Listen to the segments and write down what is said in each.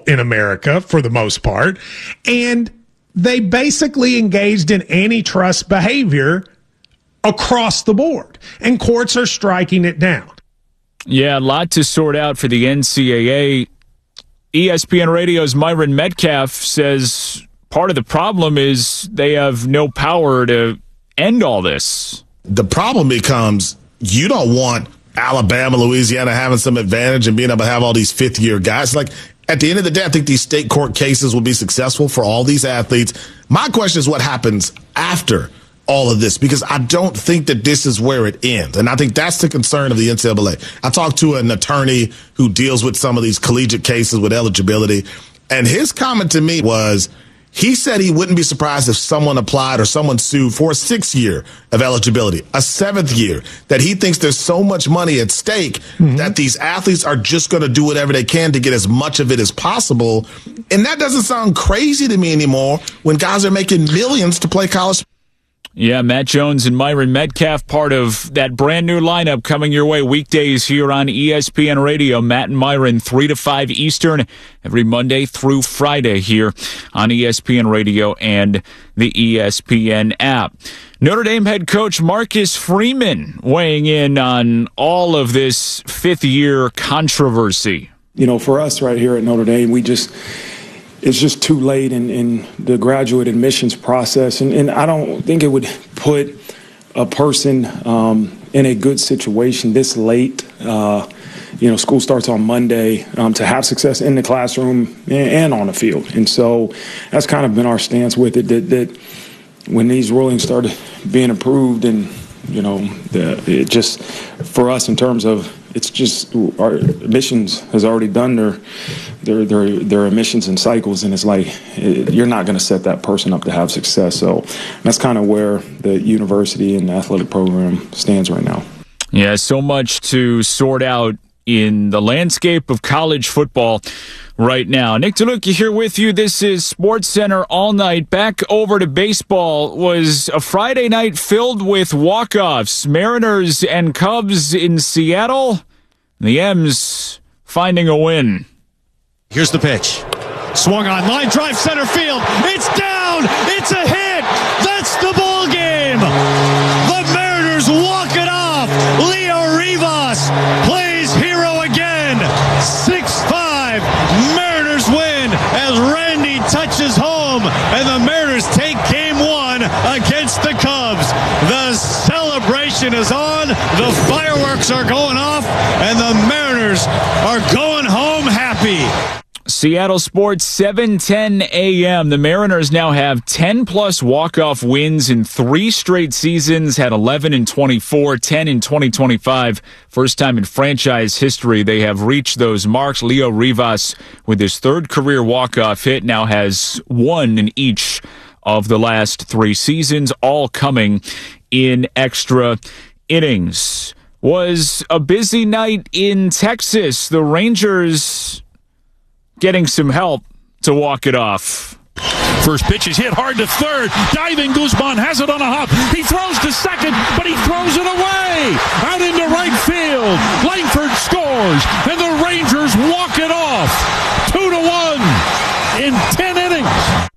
in America for the most part. And they basically engaged in antitrust behavior across the board. And courts are striking it down. Yeah, a lot to sort out for the NCAA. ESPN Radio's Myron Metcalf says part of the problem is they have no power to end all this. The problem becomes you don't want Alabama, Louisiana having some advantage and being able to have all these fifth-year guys. Like, at the end of the day, I think these state court cases will be successful for all these athletes. My question is what happens after all of this, because I don't think that this is where it ends. And I think that's the concern of the NCAA. I talked to an attorney who deals with some of these collegiate cases with eligibility, and his comment to me was, he said he wouldn't be surprised if someone applied or someone sued for a 6th year of eligibility, a 7th year, that he thinks there's so much money at stake that these athletes are just going to do whatever they can to get as much of it as possible. And that doesn't sound crazy to me anymore when guys are making millions to play college. Yeah, Matt Jones and Myron Metcalf, part of that brand new lineup coming your way weekdays here on ESPN Radio. Matt and Myron, 3 to 5 Eastern, every Monday through Friday here on ESPN Radio and the ESPN app. Notre Dame head coach Marcus Freeman weighing in on all of this fifth-year controversy. You know, for us right here at Notre Dame, it's just too late in the graduate admissions process. And I don't think it would put a person in a good situation this late. School starts on Monday to have success in the classroom and on the field. And so that's kind of been our stance with it, that when these rulings started being approved and, it just, for us in terms of, it's just our admissions has already done their admissions and cycles, and it's like you're not going to set that person up to have success. So that's kind of where the university and the athletic program stands right now. Yeah, so much to sort out in the landscape of college football right now. Nick DeLuca here with you. This is SportsCenter All Night. Back over to baseball. Was a Friday night filled with walk-offs. Mariners and Cubs in Seattle. The M's finding a win. Here's the pitch. Swung on, line drive, center field. It's down! It's a hit! That's the ball game! The Mariners walk it off! Leo Rivas plays hero again! 6-5. Mariners win as Randy touches home, and the Mariners take game 1 against the Cubs. The celebration is on, the fireworks are going off, and the Mariners are going home happy. Seattle Sports, 7:10 a.m. The Mariners now have 10-plus walk-off wins in 3 straight seasons, had 11 in 24, 10 in 2025. First time in franchise history they have reached those marks. Leo Rivas, with his 3rd career walk-off hit, now has 1 in each of the last 3 seasons, all coming in extra innings. Was a busy night in Texas. The Rangers getting some help to walk it off. First pitch is hit hard to third. Diving Guzman has it on a hop. He throws to second, but he throws it away. Out into right field. Langford scores, and the Rangers walk it off. 2-1 in 10 innings.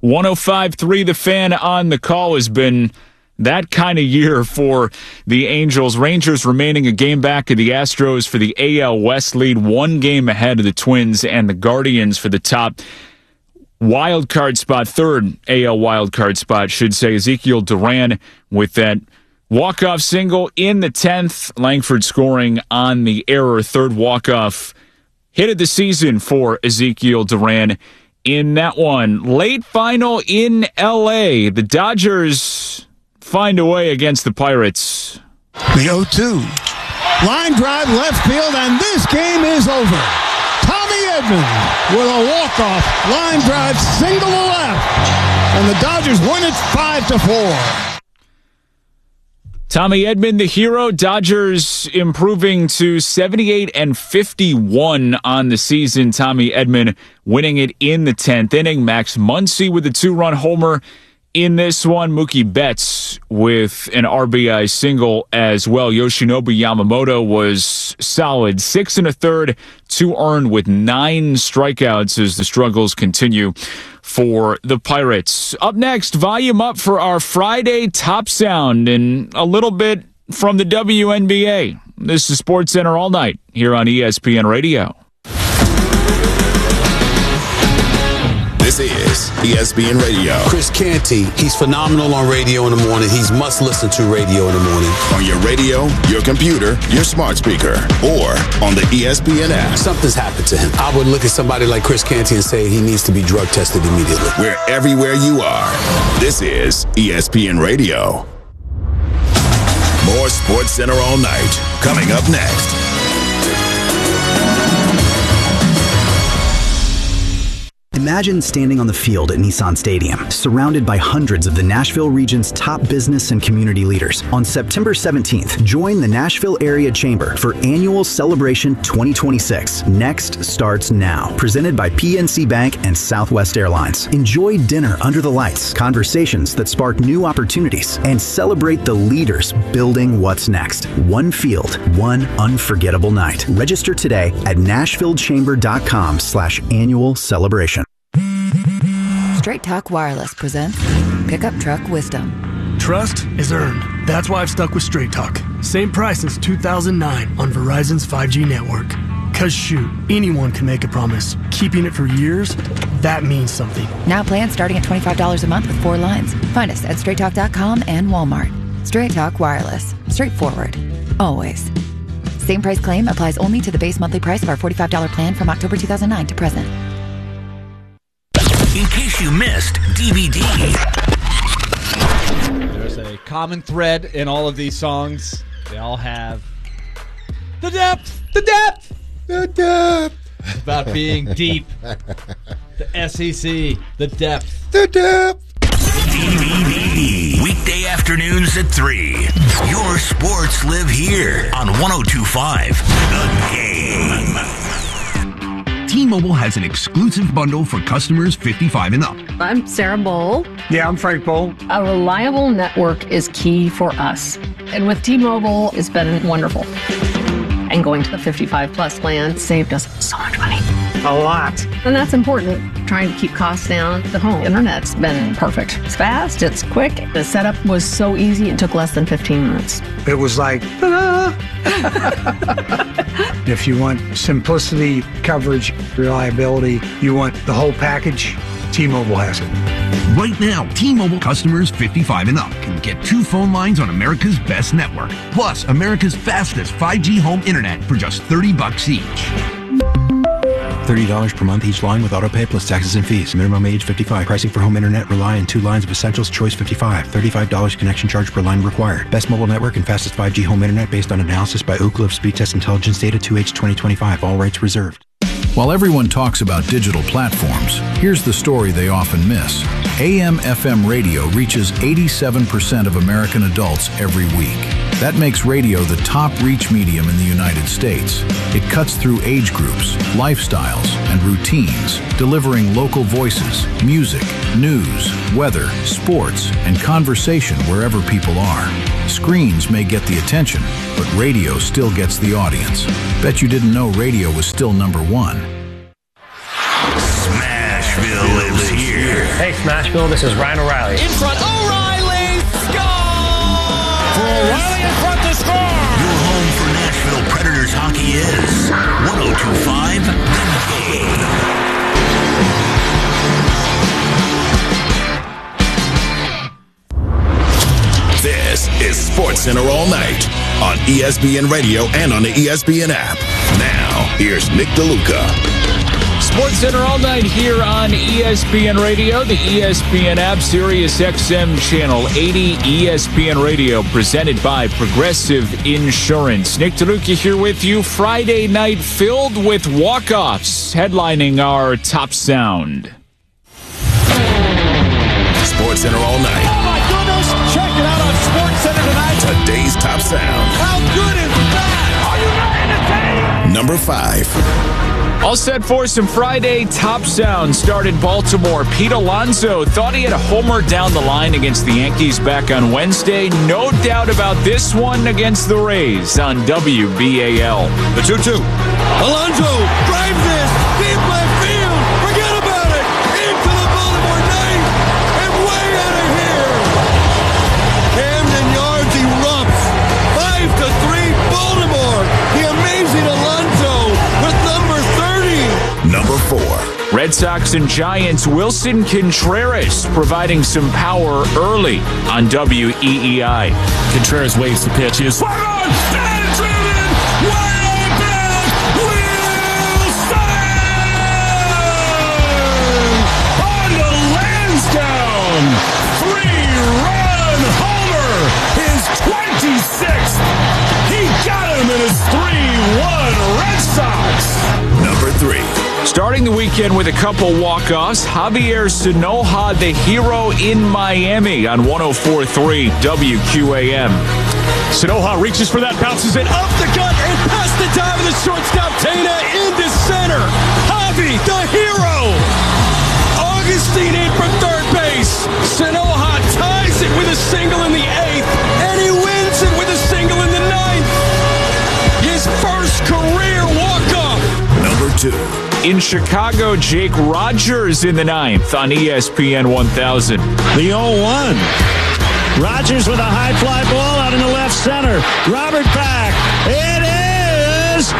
105.3 The Fan on the call. Has been that kind of year for the Angels. Rangers remaining a game back of the Astros for the AL West lead, 1 game ahead of the Twins and the Guardians for the top wild card spot, 3rd AL wild card spot, should say. Ezekiel Duran with that walk-off single in the 10th. Langford scoring on the error, 3rd walk-off hit of the season for Ezekiel Duran in that one. Late final in L.A. The Dodgers find a way against the Pirates. The 0-2. Line drive left field, and this game is over. Tommy Edman with a walk-off line drive single to left, and the Dodgers win it 5-4. Tommy Edman, the hero. Dodgers improving to 78-51 on the season. Tommy Edman winning it in the 10th inning. Max Muncy with a 2-run homer in this one. Mookie Betts with an RBI single as well. Yoshinobu Yamamoto was solid. 6 1/3, 2 earned with 9 strikeouts as the struggles continue for the Pirates. Up next, volume up for our Friday Top Sound and a little bit from the WNBA. This is SportsCenter All Night here on ESPN Radio. This is ESPN Radio. Chris Canty, he's phenomenal on radio in the morning. He's must-listen-to radio in the morning. On your radio, your computer, your smart speaker, or on the ESPN app. Something's happened to him. I would look at somebody like Chris Canty and say he needs to be drug tested immediately. We're everywhere you are. This is ESPN Radio. More SportsCenter All Night coming up next. Imagine standing on the field at Nissan Stadium, surrounded by hundreds of the Nashville region's top business and community leaders. On September 17th, join the Nashville Area Chamber for Annual Celebration 2026. Next starts now. Presented by PNC Bank and Southwest Airlines. Enjoy dinner under the lights, conversations that spark new opportunities, and celebrate the leaders building what's next. One field, one unforgettable night. Register today at NashvilleChamber.com/annual celebration. Straight Talk Wireless presents Pickup Truck Wisdom. Trust is earned. That's why I've stuck with Straight Talk. Same price since 2009 on Verizon's 5G network. Cause shoot, anyone can make a promise. Keeping it for years, that means something. Now plans starting at $25 a month with 4 lines. Find us at StraightTalk.com and Walmart. Straight Talk Wireless. Straightforward. Always. Same price claim applies only to the base monthly price of our $45 plan from October 2009 to present. In case you missed DVD. There's a common thread in all of these songs. They all have the depth, the depth, the depth. About being deep. The SEC, the depth. The depth. DVD. Weekday afternoons at 3. Your sports live here on 102.5 The Game. T-Mobile has an exclusive bundle for customers 55 and up. I'm Sarah Bowl. Yeah, I'm Frank Bowl. A reliable network is key for us. And with T-Mobile, it's been wonderful. And going to the 55 plus plan saved us so much money. A lot. And that's important. Trying to keep costs down. The home internet's been perfect. It's fast, it's quick. The setup was so easy, it took less than 15 minutes. It was like, ta-da! If you want simplicity, coverage, reliability, you want the whole package, T-Mobile has it. Right now, T-Mobile customers 55 and up can get 2 phone lines on America's best network, plus America's fastest 5G home internet for just $30 each. $30 per month each line with autopay plus taxes and fees. Minimum age 55. Pricing for home internet rely on 2 lines of Essentials Choice 55. $35 connection charge per line required. Best mobile network and fastest 5G home internet based on analysis by Ookla of Speed Test Intelligence Data 2H 2025. All rights reserved. While everyone talks about digital platforms, here's the story they often miss. AM/FM radio reaches 87% of American adults every week. That makes radio the top reach medium in the United States. It cuts through age groups, lifestyles, and routines, delivering local voices, music, news, weather, sports, and conversation wherever people are. Screens may get the attention, but radio still gets the audience. Bet you didn't know radio was still #1. Smashville lives here. Hey, Smashville, this is Ryan O'Reilly. In front, O'Reilly, score! For O'Reilly in front to score! Your home for Nashville Predators hockey is 102.5 The Game. This is SportsCenter All Night on ESPN Radio and on the ESPN app. Now, here's Nick DeLuca. SportsCenter All Night here on ESPN Radio, the ESPN app, Sirius XM Channel 80, ESPN Radio, presented by Progressive Insurance. Nick DeLuca here with you. Friday night filled with walk-offs, headlining our Top Sound. SportsCenter All Night. Oh my goodness! Check it out on SportsCenter tonight. Today's Top Sound. How good is that? Are you ready to take? Number 5. All set for some Friday Top Sound. Start in Baltimore. Pete Alonso thought he had a homer down the line against the Yankees back on Wednesday. No doubt about this one against the Rays on WBAL. The 2-2. Alonso drives this deep left field. Forget about it. Into the Baltimore ninth and way out of here. Camden Yards erupts. 5-3 Baltimore. The amazing Alonso with number 30. Number 4. Red Sox and Giants. Wilson Contreras providing some power early on WEEI. Contreras waves the pitch. He is swung on and driven way back. Wilson on to Lansdowne. 3-run homer. His 26th. He got him in his 3-1 Red Sox. Number 3. Starting the weekend with a couple walk-offs, Javier Sinoja, the hero in Miami on 104.3 WQAM. Sinoja reaches for that, bounces it up the gut and past the dive of the shortstop, Tena into center. Javi, the hero. Augustine in from third base. Sinoja ties it with a single in the 8th, and he wins it with a single in the 9th. His first career walk-off. Number 2. In Chicago, Jake Rogers in the 9th on ESPN 1000. The 0-1. Rogers with a high fly ball out in the left center. Robert back. It is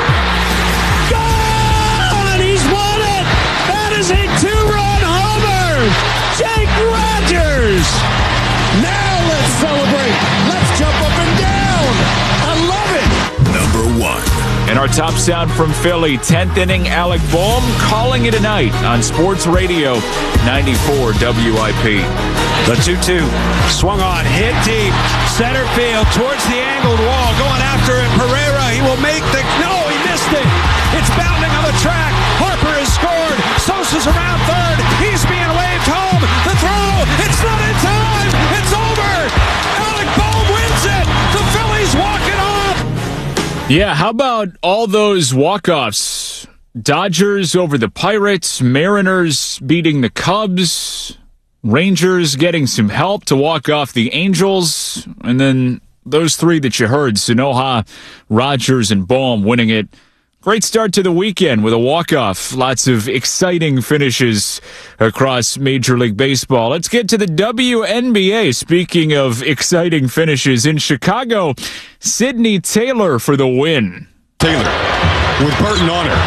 gone! He's won it! That is a 2-run homer! Jake Rogers! Now let's celebrate! Let's jump up and down! I love it! Number 1. And our top sound from Philly, 10th inning, Alec Bohm calling it a night on Sports Radio 94 WIP. The 2-2. Swung on, hit deep, center field, towards the angled wall, going after it. Pereira, he will make the... No, he missed it. It's bounding on the track. Harper has scored. Sosa's around third. He's being waved home. The throw, it's not in time. It's over. Alec Bohm wins it. The Phillies walk it off. Yeah, how about all those walk-offs? Dodgers over the Pirates, Mariners beating the Cubs, Rangers getting some help to walk off the Angels, and then those three that you heard, Sinoja, Rogers, and Bohm winning it. Great start to the weekend with a walk-off. Lots of exciting finishes across Major League Baseball. Let's get to the WNBA. Speaking of exciting finishes, in Chicago, Sydney Taylor for the win. Taylor with Burton on her.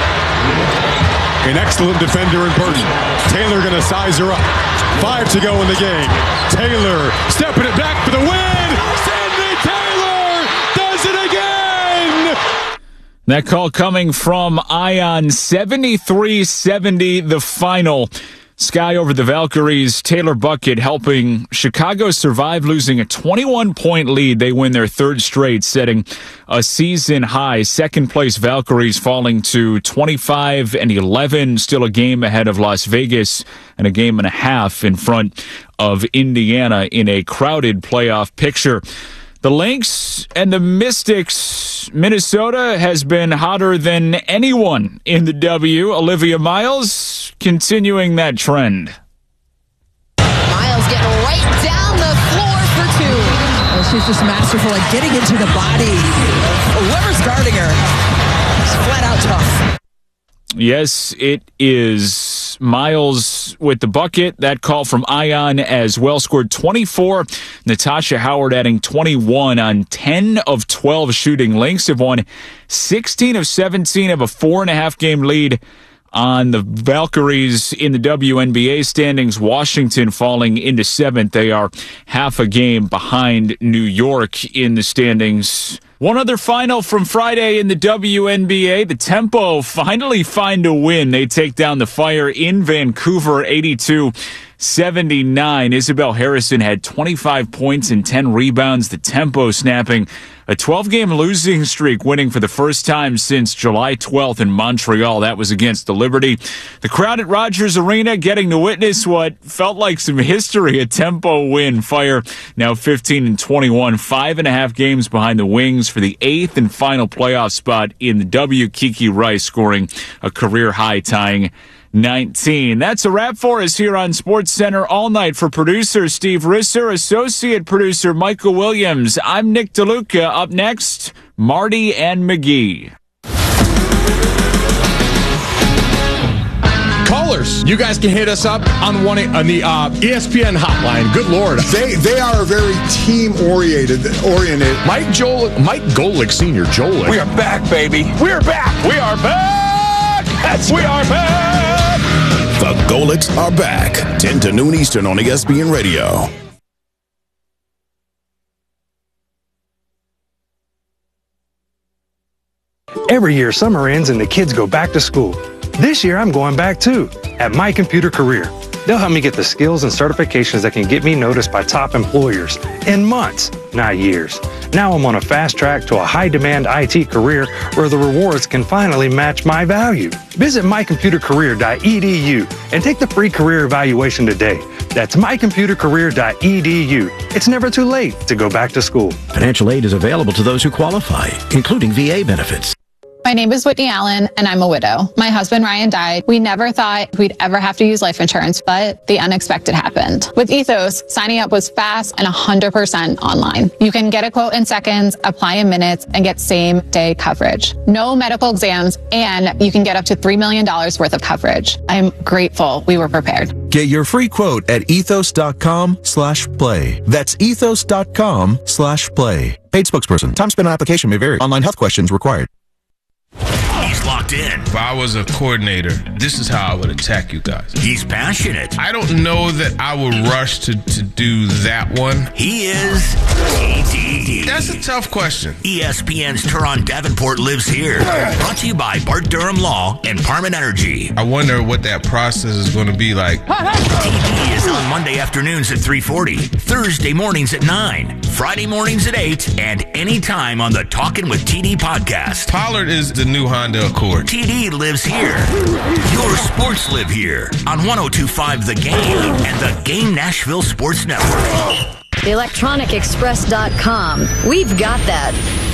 An excellent defender in Burton. Taylor going to size her up. 5 to go in the game. Taylor stepping it back for the win. Sydney Taylor does it again. That call coming from Ion, 73-70 the final. Sky over the Valkyries, Taylor Bucket helping Chicago survive losing a 21-point lead. They win their 3rd straight, setting a season high. Second place Valkyries falling to 25-11, still a game ahead of Las Vegas and a game and a half in front of Indiana in a crowded playoff picture. The Lynx and the Mystics, Minnesota has been hotter than anyone in the W. Olivia Miles continuing that trend. Miles getting right down the floor for 2. Well, she's just masterful at getting into the body. Whoever's guarding her is flat out tough. Yes, it is Miles with the bucket. That call from Ion as well. Scored 24. Natasha Howard adding 21 on 10 of 12 shooting. Lynx have won 16 of 17, have a 4.5 game lead on the Valkyries in the WNBA standings. Washington falling into 7th. They are half a game behind New York in the standings. One other final from Friday in the WNBA. The Tempo finally find a win. They take down the Fire in Vancouver, 82-79. 79. Isabel Harrison had 25 points and 10 rebounds. The tempo snapping a 12-game losing streak, winning for the first time since July 12th in Montreal. That was against the Liberty. The crowd at Rogers Arena getting to witness what felt like some history, a tempo win. Fire now 15-21, 5.5 games behind the Wings for the 8th and final playoff spot in the W. Kiki Rice scoring a career high, tying 19. That's a wrap for us here on SportsCenter all night. For producer Steve Risser, associate producer Michael Williams, I'm Nick DeLuca. Up next, Marty and McGee. Callers, you guys can hit us up on the ESPN hotline. Good Lord, they are very team oriented. Mike Golick Senior. Jolik. We are back, baby. We are back. We are back. We are back. The Golicks are back. 10 to noon Eastern on ESPN Radio. Every year, summer ends and the kids go back to school. This year, I'm going back too, at My Computer Career. They'll help me get the skills and certifications that can get me noticed by top employers in months, not years. Now I'm on a fast track to a high-demand IT career where the rewards can finally match my value. Visit mycomputercareer.edu and take the free career evaluation today. That's mycomputercareer.edu. It's never too late to go back to school. Financial aid is available to those who qualify, including VA benefits. My name is Whitney Allen, and I'm a widow. My husband, Ryan, died. We never thought we'd ever have to use life insurance, but the unexpected happened. With Ethos, signing up was fast and 100% online. You can get a quote in seconds, apply in minutes, and get same-day coverage. No medical exams, and you can get up to $3 million worth of coverage. I'm grateful we were prepared. Get your free quote at ethos.com/play. That's ethos.com/play. Paid spokesperson. Time spent on application may vary. Online health questions required. He's locked in. If I was a coordinator, this is how I would attack you guys. He's passionate. I don't know that I would rush to do that one. He is TD. That's a tough question. ESPN's Teron Davenport lives here. Brought to you by Bart Durham Law and Parman Energy. I wonder what that process is going to be like. TD is on Monday afternoons at 3:40, Thursday mornings at 9, Friday mornings at 8, and anytime on the Talkin' with TD podcast. Pollard is the new Honda Accord. TD lives here. Your sports live here on 102.5 The Game and the Game Nashville Sports Network. ElectronicExpress.com. We've got that.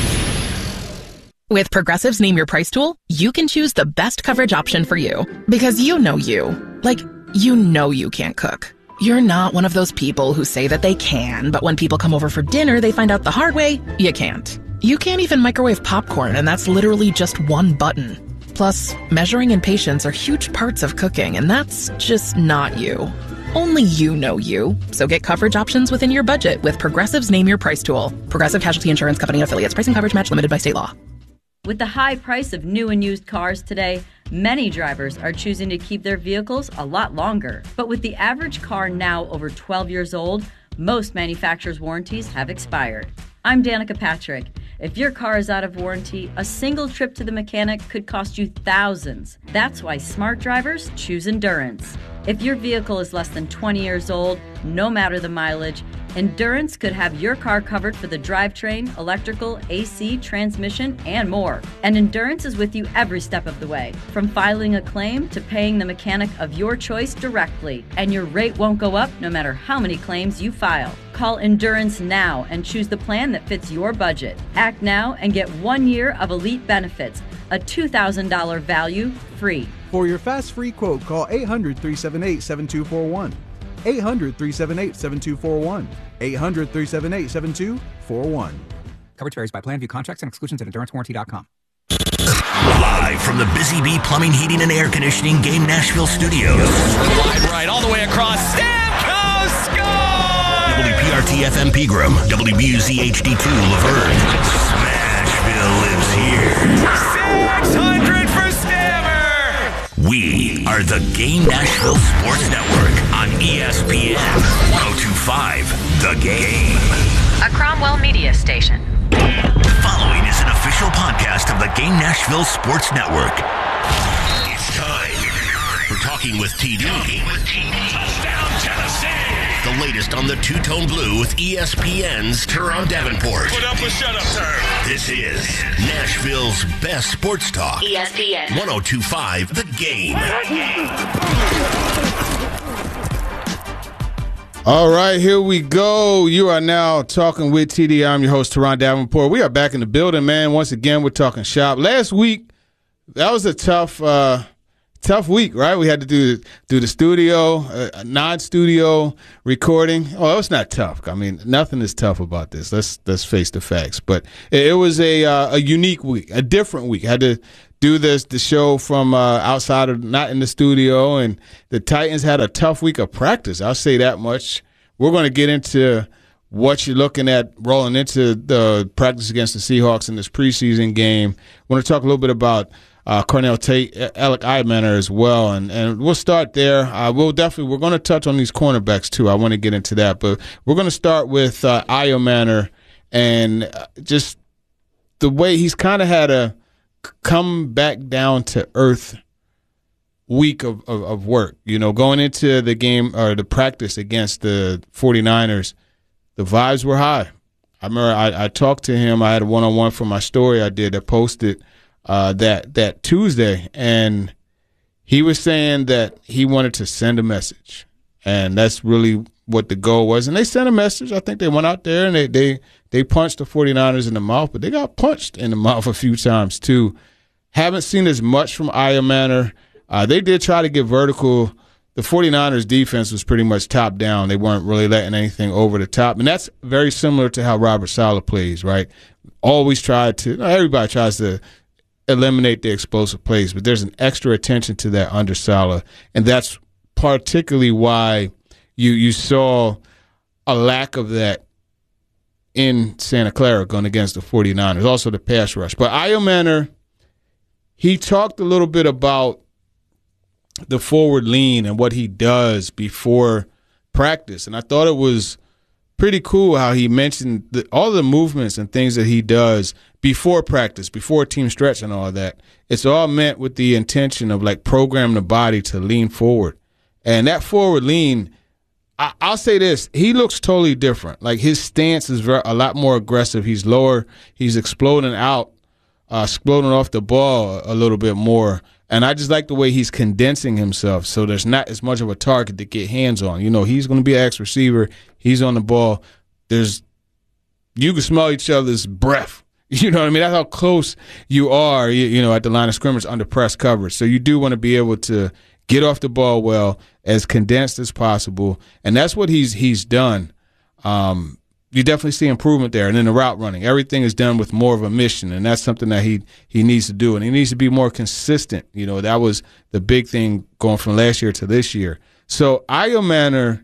With Progressive's Name Your Price tool, you can choose the best coverage option for you. Because you know you. Like, you know you can't cook. You're not one of those people who say that they can, but when people come over for dinner, they find out the hard way, you can't. You can't even microwave popcorn, and that's literally just one button. Plus, measuring and patience are huge parts of cooking, and that's just not you. Only you know you. So get coverage options within your budget with Progressive's Name Your Price tool. Progressive Casualty Insurance Company and Affiliates. Pricing coverage match limited by state law. With the high price of new and used cars today, many drivers are choosing to keep their vehicles a lot longer. But with the average car now over 12 years old, most manufacturers' warranties have expired. I'm Danica Patrick. If your car is out of warranty, a single trip to the mechanic could cost you thousands. That's why smart drivers choose Endurance. If your vehicle is less than 20 years old, no matter the mileage, Endurance could have your car covered for the drivetrain, electrical, AC, transmission, and more. And Endurance is with you every step of the way, from filing a claim to paying the mechanic of your choice directly. And your rate won't go up no matter how many claims you file. Call Endurance now and choose the plan that fits your budget. Act now and get 1 year of elite benefits, a $2,000 value free. For your fast free quote, call 800-378-7241. 800-378-7241. 800-378-7241. Coverage varies by plan. View contracts and exclusions at EnduranceWarranty.com. Live from the Busy Bee Plumbing, Heating, and Air Conditioning Game Nashville Studios. Wide right, all the way across. Stamkos score! WPRT FM Pegram, WBUZ HD2 Laverne. Smashville lives here. 600 for Stammer! We are the Game Nashville Sports Network on ESPN 102.5 The Game. A Cromwell Media Station. The following is an official podcast of the Game Nashville Sports Network. It's time for Talking with TD. Touchdown, Tennessee. The latest on the Two-Tone Blue with ESPN's Teron Davenport. Put up a shut-up turn. This is Nashville's best sports talk. ESPN 102.5 The Game. All right, here we go. You are now talking with TD. I'm your host, Teron Davenport. We are back in the building, man. Once again, we're talking shop. Last week, that was a tough week, right? We had to do the studio, non-studio recording. Oh, it's not tough. I mean, nothing is tough about this. Let's face the facts. But it was a unique week, a different week. I had to do the show from outside of, not in the studio, and the Titans had a tough week of practice. I'll say that much. We're going to get into what you're looking at rolling into the practice against the Seahawks in this preseason game. I want to talk a little bit about Carnell Tate, Alec Eyemanner as well, and we'll start there. We're going to touch on these cornerbacks too. I want to get into that, but we're going to start with Eyemanner and just the way he's kind of had a come back down to earth week of work. You know, going into the game or the practice against the 49ers, the vibes were high. I remember I talked to him. I had a one-on-one for my story I did that posted that Tuesday, and he was saying that he wanted to send a message, and that's really what the goal was. And they sent a message. I think they went out there and they punched the 49ers in the mouth, but they got punched in the mouth a few times too. Haven't seen as much from Eyemanner. They did try to get vertical. The 49ers defense was pretty much top down. They weren't really letting anything over the top. And that's very similar to how Robert Saleh plays, right? Everybody tries to eliminate the explosive plays, but there's an extra attention to that under Saleh. And that's particularly why you saw a lack of that in Santa Clara going against the 49ers. Also the pass rush. But Eyemanner, he talked a little bit about the forward lean and what he does before practice. And I thought it was pretty cool how he mentioned all the movements and things that he does before practice, before team stretch and all of that. It's all meant with the intention of like programming the body to lean forward. And that forward lean, I'll say this, he looks totally different. Like his stance is a lot more aggressive. He's lower. He's exploding off the ball a little bit more. And I just like the way he's condensing himself so there's not as much of a target to get hands on. You know, he's going to be an ex-receiver. He's on the ball. You can smell each other's breath. You know what I mean? That's how close you are, you know, at the line of scrimmage under press coverage. So you do want to be able to get off the ball well, as condensed as possible. And that's what he's done. You definitely see improvement there. And then the route running, everything is done with more of a mission, and that's something that he needs to do. And he needs to be more consistent. You know, that was the big thing going from last year to this year. So Eyemanner,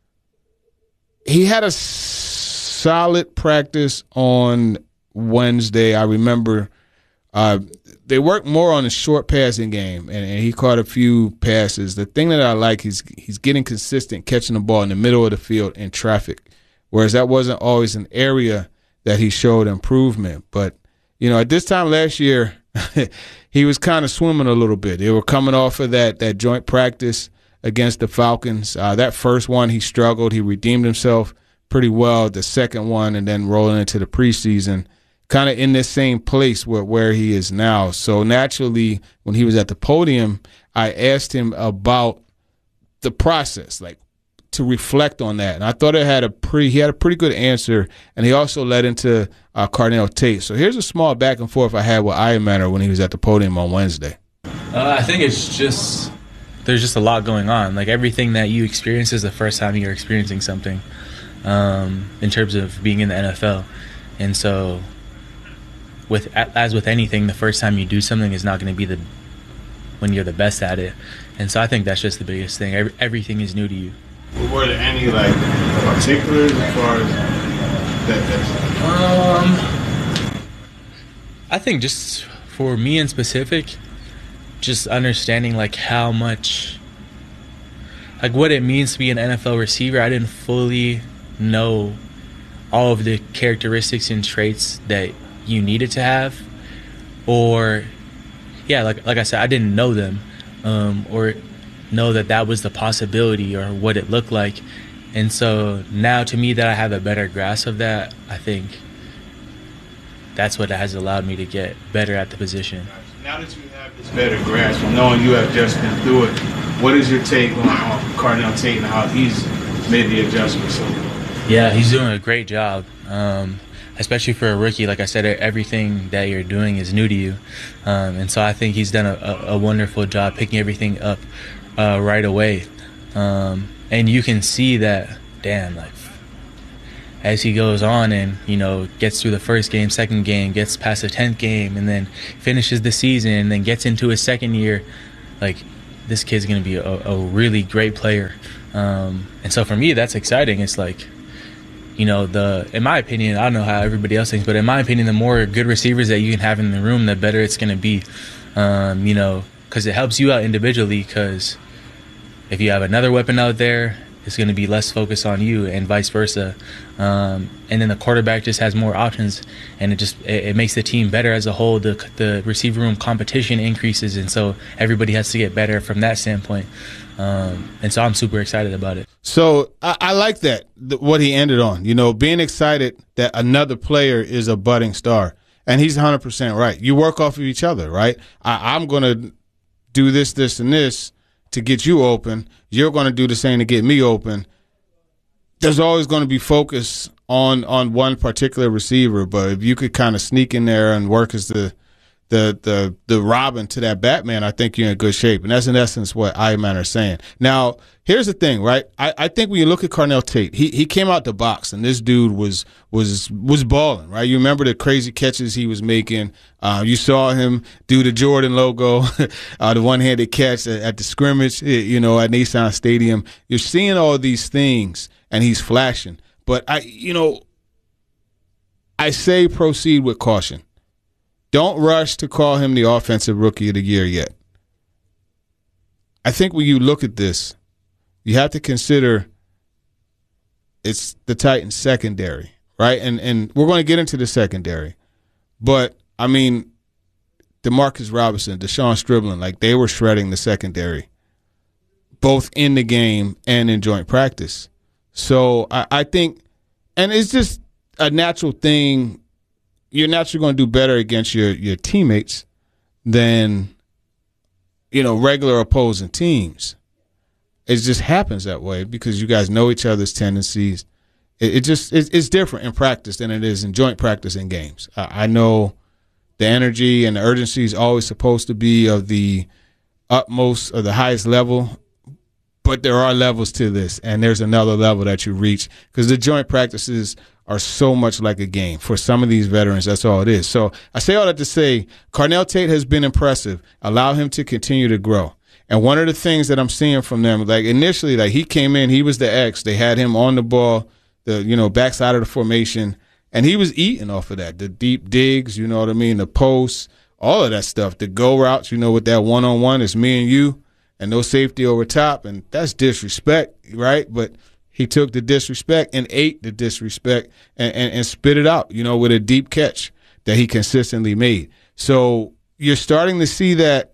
he had a solid practice on Wednesday. I remember they worked more on the short passing game, and he caught a few passes. The thing that I like, he's getting consistent, catching the ball in the middle of the field in traffic, whereas that wasn't always an area that he showed improvement. But, you know, at this time last year, he was kind of swimming a little bit. They were coming off of that joint practice against the Falcons. That first one, he struggled. He redeemed himself pretty well. The second one, and then rolling into the preseason, kind of in this same place where he is now. So naturally, when he was at the podium, I asked him about the process, like to reflect on that. And I thought he had a pretty good answer, and he also led into Carnell Tate. So here's a small back and forth I had with Eyemanner when he was at the podium on Wednesday. I think there's just a lot going on. Like everything that you experience is the first time you're experiencing something in terms of being in the NFL. And so as with anything, the first time you do something is not going to be when you're the best at it. And so I think that's just the biggest thing. Everything is new to you. Were there any particulars as far as that? I think just for me in specific, just understanding how much, what it means to be an NFL receiver. I didn't fully know all of the characteristics and traits that you needed to have, or like I said, I didn't know them, or know that was the possibility or what it looked like. And so now, to me, that I have a better grasp of that, I think that's what has allowed me to get better at the position. Now that you have this better grasp, knowing you have just been through it, what is your take on Carnell Tate and how he's made the adjustment so far? Yeah, he's doing a great job, especially for a rookie. Like I said, everything that you're doing is new to you. And so I think he's done a wonderful job picking everything up right away. And you can see that, damn, like, as he goes on and, gets through the first game, second game, gets past the 10th game, and then finishes the season, and then gets into his second year, like, this kid's going to be a really great player. And so for me, that's exciting. It's like, in my opinion, I don't know how everybody else thinks, but in my opinion, the more good receivers that you can have in the room, the better it's going to be, because it helps you out individually, because if you have another weapon out there, it's going to be less focused on you, and vice versa. And then the quarterback just has more options, and it makes the team better as a whole. The receiver room competition increases, and so everybody has to get better from that standpoint. And so I'm super excited about it. So I like that, what he ended on, being excited that another player is a budding star. And he's 100% right. You work off of each other, right? I'm going to do this, this, and this to get you open. You're going to do the same to get me open. There's always going to be focus on one particular receiver, but if you could kind of sneak in there and work as the Robin to that Batman, I think you're in good shape. And that's in essence what Ironman are saying. Now, here's the thing, right? I think when you look at Carnell Tate, he came out the box, and this dude was balling, right? You remember the crazy catches he was making. You saw him do the Jordan logo, the one-handed catch at the scrimmage, at Nissan Stadium. You're seeing all these things, and he's flashing. But I say proceed with caution. Don't rush to call him the offensive rookie of the year yet. I think when you look at this, you have to consider it's the Titans secondary, right? And we're going to get into the secondary. But, DeMarcus Robinson, Deshaun Stribling, like, they were shredding the secondary, both in the game and in joint practice. So I think, and it's just a natural thing, you're naturally going to do better against your teammates than, regular opposing teams. It just happens that way because you guys know each other's tendencies. It's different in practice than it is in joint practice in games. I know the energy and the urgency is always supposed to be of the utmost or the highest level, but there are levels to this, and there's another level that you reach because the joint practices are so much like a game. For some of these veterans, that's all it is. So I say all that to say Carnell Tate has been impressive. Allow him to continue to grow. And one of the things that I'm seeing from them, like initially, like he came in, he was the X. They had him on the ball, the backside of the formation, and he was eating off of that. The deep digs, the posts, all of that stuff. The go routes, with that one-on-one, it's me and you, and no safety over top, and that's disrespect, right? But he took the disrespect and ate the disrespect and spit it out, with a deep catch that he consistently made. So you're starting to see that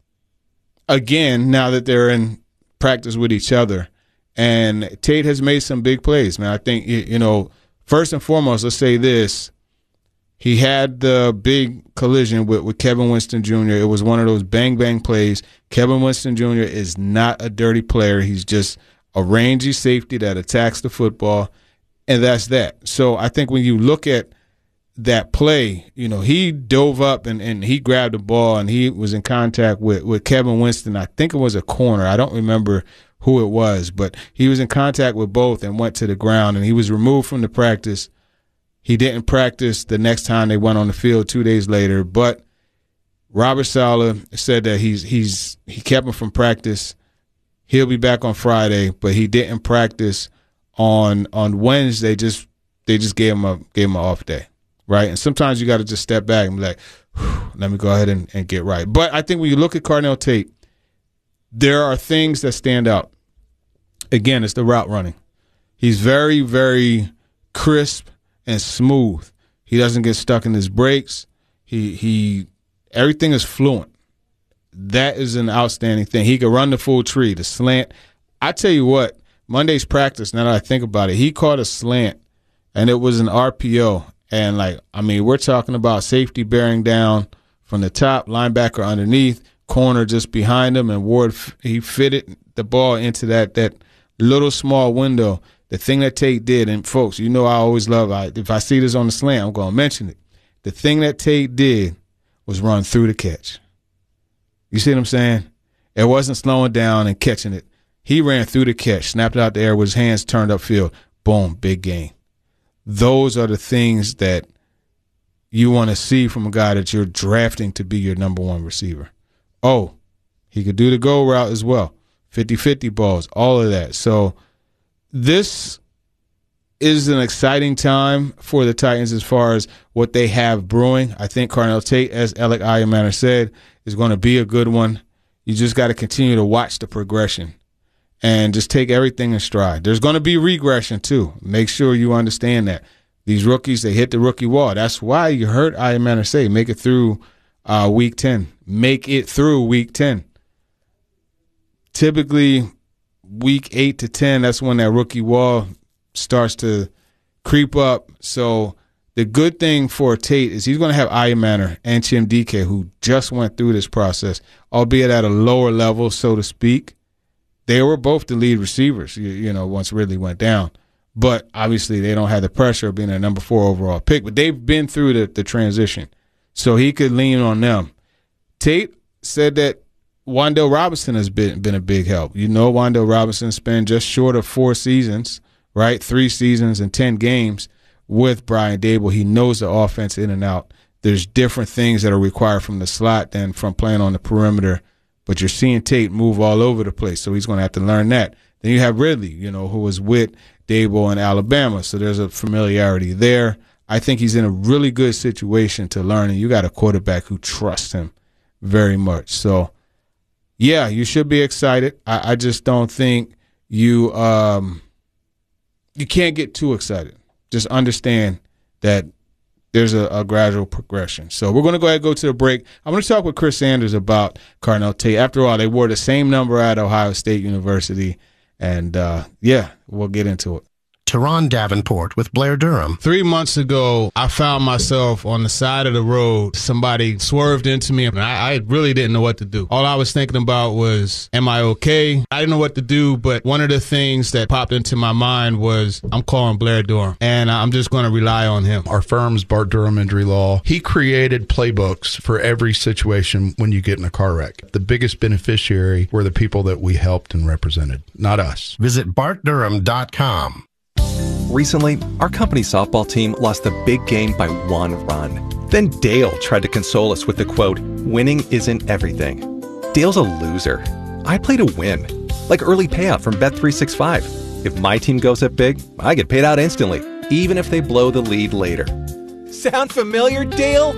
again now that they're in practice with each other. And Tate has made some big plays, man. I think, first and foremost, let's say this. He had the big collision with Kevin Winston Jr. It was one of those bang-bang plays. Kevin Winston Jr. is not a dirty player. He's just a rangy safety that attacks the football, and that's that. So I think when you look at that play, he dove up and he grabbed the ball, and he was in contact with Kevin Winston. I think it was a corner. I don't remember who it was, but he was in contact with both and went to the ground, and he was removed from the practice. He didn't practice the next time they went on the field 2 days later, but Robert Saleh said that he kept him from practice. He'll be back on Friday, but he didn't practice on Wednesday. They just gave him an off day, right? And sometimes you got to just step back and be like, let me go ahead and get right. But I think when you look at Carnell Tate, there are things that stand out. Again, it's the route running. He's very, very crisp and smooth. He doesn't get stuck in his breaks. He everything is fluent. that is an outstanding thing. He could run the full tree, the slant. I tell you what, Monday's practice, now that I think about it, he caught a slant, and it was an RPO. And, we're talking about safety bearing down from the top, linebacker underneath, corner just behind him, and Ward, he fitted the ball into that little small window. The thing that Tate did, and folks, I always love, if I see this on the slant, I'm going to mention it. The thing that Tate did was run through the catch. You see what I'm saying? It wasn't slowing down and catching it. He ran through the catch, snapped it out the air with his hands turned upfield. Boom, big gain. Those are the things that you want to see from a guy that you're drafting to be your number one receiver. Oh, he could do the go route as well. 50-50 balls, all of that. So this is an exciting time for the Titans as far as what they have brewing. I think Carnell Tate, as Alec Ayemaner said, is going to be a good one. You just got to continue to watch the progression and just take everything in stride. There's going to be regression too. Make sure you understand that. These rookies, they hit the rookie wall. That's why you heard Ayemaner say, make it through week 10. Make it through week 10. Typically, week 8 to 10, that's when that rookie wall starts to creep up. So the good thing for Tate is he's going to have Ayemaner and Chim Dike, who just went through this process, albeit at a lower level, so to speak. They were both the lead receivers, once Ridley went down. But obviously they don't have the pressure of being a number 4 overall pick. But they've been through the transition, so he could lean on them. Tate said that Wan'Dale Robinson has been a big help. Wan'Dale Robinson spent just short of 4 seasons, right? 3 seasons and 10 games with Brian Daboll. He knows the offense in and out. There's different things that are required from the slot than from playing on the perimeter. But you're seeing Tate move all over the place, so he's going to have to learn that. Then you have Ridley, who was with Daboll in Alabama, so there's a familiarity there. I think he's in a really good situation to learn, and you got a quarterback who trusts him very much. So, yeah, you should be excited. I just don't think you can't get too excited. Just understand that there's a gradual progression. So we're going to go ahead and go to the break. I'm going to talk with Chris Sanders about Carnell Tate. After all, they wore the same number at Ohio State University. And, we'll get into it. Teron Davenport with Blair Durham. 3 months ago, I found myself on the side of the road. Somebody swerved into me, and I really didn't know what to do. All I was thinking about was, am I okay? I didn't know what to do, but one of the things that popped into my mind was, I'm calling Blair Durham, and I'm just going to rely on him. Our firm's Bart Durham Injury Law. He created playbooks for every situation when you get in a car wreck. The biggest beneficiary were the people that we helped and represented, not us. Visit BartDurham.com. Recently, our company softball team lost a big game by 1 run. Then Dale tried to console us with the quote, "Winning isn't everything." Dale's a loser. I play to win, like early payout from Bet365. If my team goes up big, I get paid out instantly, even if they blow the lead later. Sound familiar, Dale?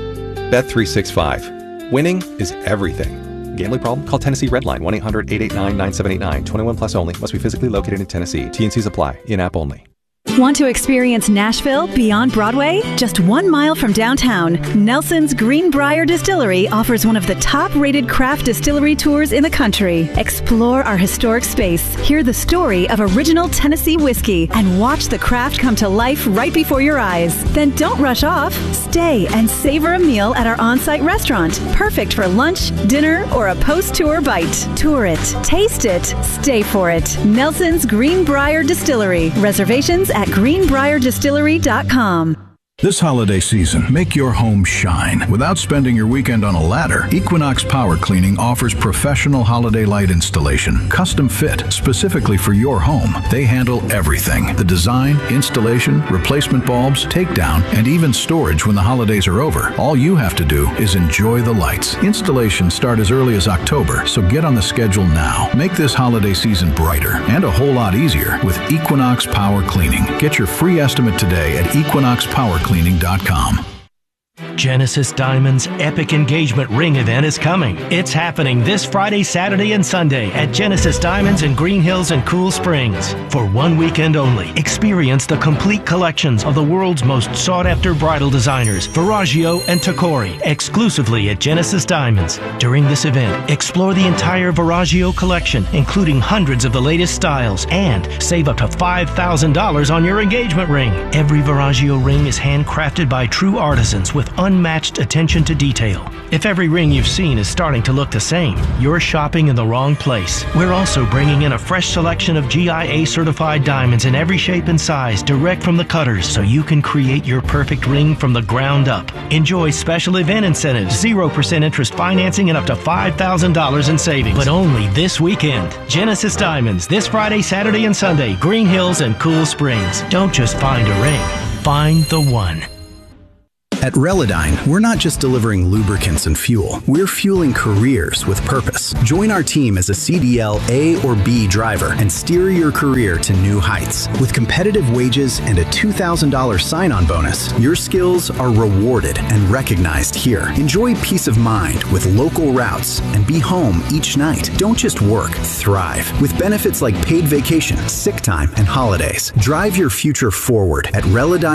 Bet365. Winning is everything. Gambling problem? Call Tennessee Redline 1-800-889-9789. 21 plus only. Must be physically located in Tennessee. T&Cs apply. In-app only. Want to experience Nashville beyond Broadway? Just 1 mile from downtown, Nelson's Greenbrier Distillery offers one of the top-rated craft distillery tours in the country. Explore our historic space, hear the story of original Tennessee whiskey, and watch the craft come to life right before your eyes. Then don't rush off. Stay and savor a meal at our on-site restaurant, perfect for lunch, dinner, or a post-tour bite. Tour it, taste it, stay for it. Nelson's Greenbrier Distillery. Reservations at greenbrierdistillery.com. This holiday season, make your home shine. Without spending your weekend on a ladder, Equinox Power Cleaning offers professional holiday light installation, custom fit, specifically for your home. They handle everything: the design, installation, replacement bulbs, takedown, and even storage when the holidays are over. All you have to do is enjoy the lights. Installations start as early as October, so get on the schedule now. Make this holiday season brighter and a whole lot easier with Equinox Power Cleaning. Get your free estimate today at equinoxpowercleaning.com. Genesis Diamonds' epic engagement ring event is coming. It's happening this Friday, Saturday, and Sunday at Genesis Diamonds in Green Hills and Cool Springs. For one weekend only, experience the complete collections of the world's most sought-after bridal designers, Verragio and Tacori, exclusively at Genesis Diamonds. During this event, explore the entire Verragio collection, including hundreds of the latest styles, and save up to $5,000 on your engagement ring. Every Verragio ring is handcrafted by true artisans with unmatched attention to detail. If every ring you've seen is starting to look the same, you're shopping in the wrong place. We're also bringing in a fresh selection of GIA certified diamonds in every shape and size direct from the cutters so you can create your perfect ring from the ground up. Enjoy special event incentives, 0% interest financing, and up to $5,000 in savings. But only this weekend. Genesis Diamonds, this Friday, Saturday, and Sunday, Green Hills and Cool Springs. Don't just find a ring, find the one. At Relodyne, we're not just delivering lubricants and fuel. We're fueling careers with purpose. Join our team as a CDL A or B driver and steer your career to new heights. With competitive wages and a $2,000 sign-on bonus, your skills are rewarded and recognized here. Enjoy peace of mind with local routes and be home each night. Don't just work, thrive. With benefits like paid vacation, sick time, and holidays. Drive your future forward at